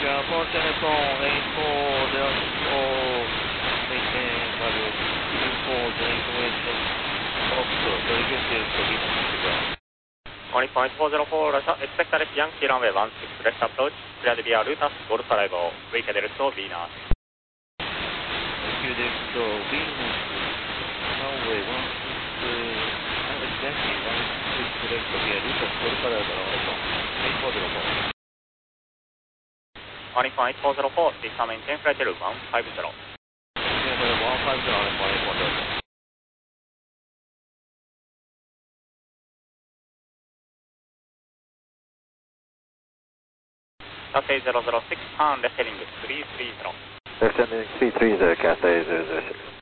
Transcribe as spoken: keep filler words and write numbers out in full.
Airport telephone eight four zero four, maintain value two four zero eight, Foxtrot, delegated to Venus. one point four zero four, Russia, expect a Yankee runway one six, left approach, clear via Lutas, Golf Arrival, wake direct to Venus. Thank you, direct to Venus, runway one six, Yankee one six, left via Lutas, Golf Arrival, eight four zero four. one point four zero four, please maintain flight level one five zero. one five zero, one four zero. Cathay zero zero six, turn left heading three three zero. Left heading three three zero, Cathay zero zero six.